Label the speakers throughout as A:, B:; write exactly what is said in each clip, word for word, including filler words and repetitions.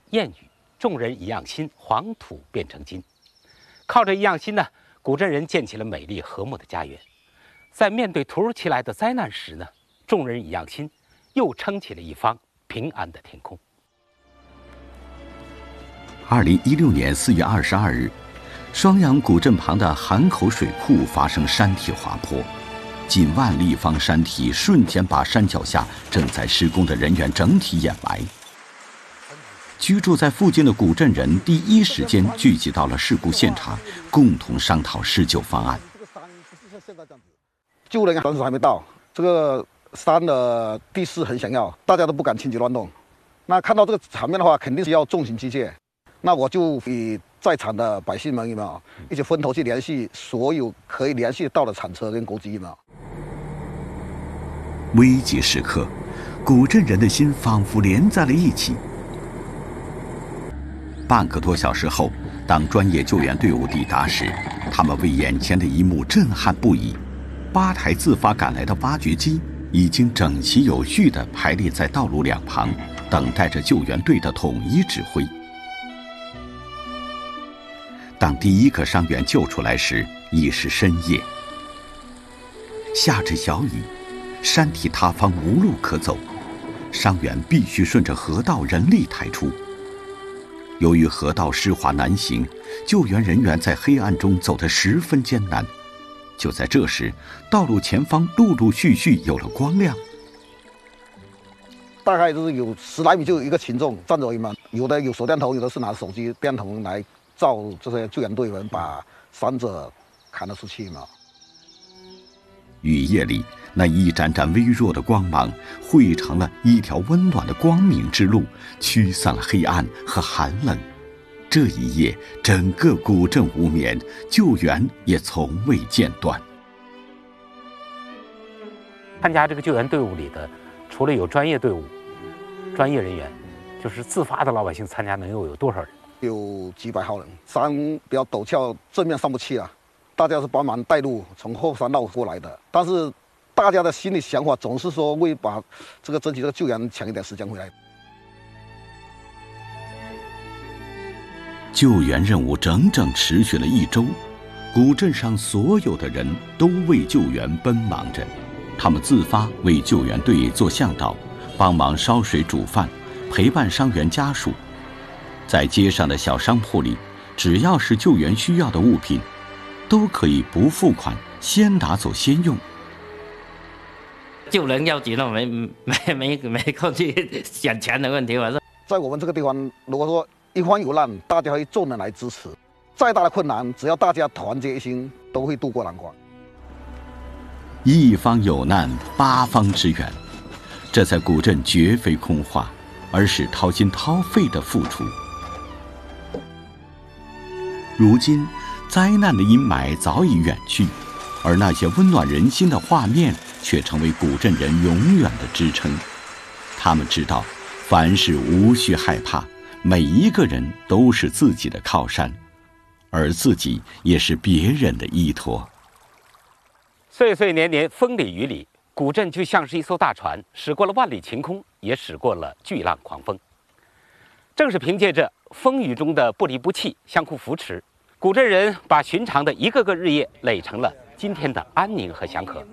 A: 谚语“众人一样心，黄土变成金”。靠着一样心呢，古镇人建起了美丽和睦的家园。在面对突如其来的灾难时呢，众人一样心，又撑起了一方平安的天空。
B: 二零一六年四月二十二日，双阳古镇旁的韩口水库发生山体滑坡，近万立方山体瞬间把山脚下正在施工的人员整体掩埋。居住在附近的古镇人第一时间聚集到了事故现场，共同商讨施救方案。
C: 救人当时还没到，这个山的地势很险要，大家都不敢轻举乱动。那看到这个场面的话，肯定是要重刑机械。那我就与在场的百姓们有没有一起分头去联系所有可以联系到的铲车跟钩机有没有？
B: 危急时刻，古镇人的心仿佛连在了一起。半个多小时后，当专业救援队伍抵达时，他们为眼前的一幕震撼不已。八台自发赶来的挖掘机已经整齐有序地排列在道路两旁，等待着救援队的统一指挥。当第一个伤员救出来时，已是深夜，下着小雨，山体塌方无路可走，伤员必须顺着河道人力抬出。由于河道湿滑难行，救援人员在黑暗中走得十分艰难。就在这时，道路前方陆陆续续有了光亮，
C: 大概就是有十来米就有一个群众站着嘛，有的有手电筒，有的是拿手机电筒来照这些救援队员把伤者砍了出去嘛。
B: 雨夜里，那一盏盏微弱的光芒汇成了一条温暖的光明之路，驱散了黑暗和寒冷。这一夜，整个古镇无眠，救援也从未间断。
A: 参加这个救援队伍里的，除了有专业队伍、专业人员，就是自发的老百姓参加，能有有多少人？
C: 有几百号人，山比较陡峭，正面上不去啊，大家是帮忙带路，从后山绕过来的。但是大家的心里想法总是说为把这个争取这个救援抢一点时间回来。
B: 救援任务整整持续了一周，古镇上所有的人都为救援奔忙着，他们自发为救援队做向导，帮忙烧水煮饭，陪伴伤员家属。在街上的小商铺里，只要是救援需要的物品，都可以不付款，先拿走先用。
D: 救人要紧了，没没没没空去想钱的问题。我说，
C: 在我们这个地方，如果说一方有难，大家会众人来支持。再大的困难，只要大家团结一心，都会渡过难关。
B: 一方有难，八方支援，这在古镇绝非空话，而是掏心掏肺的付出。如今，灾难的阴霾早已远去，而那些温暖人心的画面却成为古镇人永远的支撑。他们知道，凡事无需害怕，每一个人都是自己的靠山，而自己也是别人的依托。
A: 岁岁年年，风里雨里，古镇就像是一艘大船，驶过了万里晴空，也驶过了巨浪狂风。正是凭借着风雨中的不离不弃、相互扶持，古镇人把寻常的一个个日夜垒成了今天的安宁和祥和。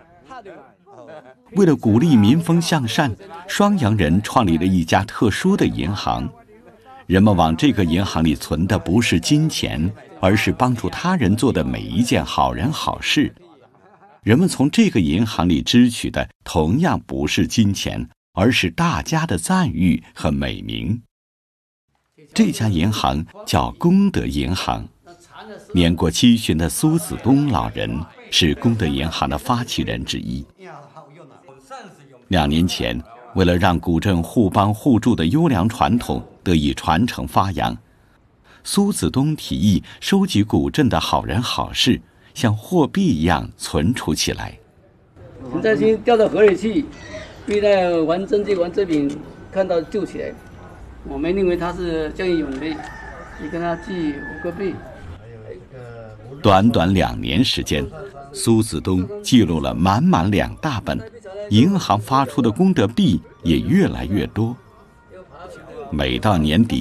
B: 为了鼓励民风向善，双阳人创立了一家特殊的银行。人们往这个银行里存的不是金钱，而是帮助他人做的每一件好人好事。人们从这个银行里支取的同样不是金钱，而是大家的赞誉和美名。这家银行叫功德银行，年过七旬的苏子东老人是功德银行的发起人之一。两年前，为了让古镇互帮互助的优良传统得以传承发扬，苏子东提议收集古镇的好人好事，像货币一样存储起来。
E: 陈再兴掉到河里去，被那王征这王这边看到救起来，我们认为他是见义勇为，就跟他记五个币。
B: 短短两年时间，苏子东记录了满满两大本，银行发出的功德币也越来越多。每到年底，